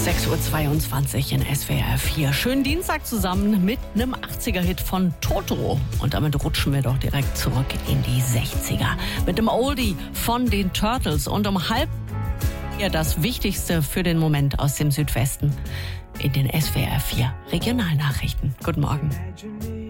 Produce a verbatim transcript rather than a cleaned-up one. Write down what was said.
sechs Uhr zweiundzwanzig in S W R vier. Schönen Dienstag zusammen mit einem achtziger-Hit von Toto. Und damit rutschen wir doch direkt zurück in die sechziger. Mit dem Oldie von den Turtles. Und um halb ja das Wichtigste für den Moment aus dem Südwesten in den S W R vier Regionalnachrichten. Guten Morgen.